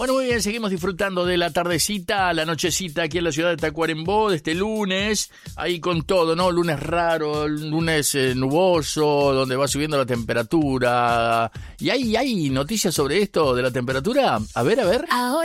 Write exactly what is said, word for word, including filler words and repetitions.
Bueno, muy bien, seguimos disfrutando de la tardecita, la nochecita aquí en la ciudad de Tacuarembó, de este lunes, ahí con todo, ¿no? Lunes raro, lunes eh, nuboso, donde va subiendo la temperatura. ¿Y hay, hay noticias sobre esto de la temperatura? A ver, a ver. Ahora